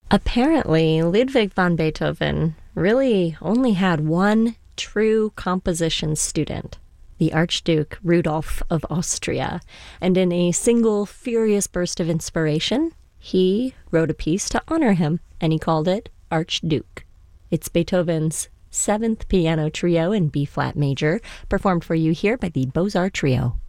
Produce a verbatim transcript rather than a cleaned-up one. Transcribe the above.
Apparently, Ludwig van Beethoven really only had one true composition student, the Archduke Rudolph of Austria, and in a single furious burst of inspiration, he wrote a piece to honor him, and he called it Archduke. It's Beethoven's Seventh Piano Trio in B-flat major, performed for you here by the Beaux-Arts Trio.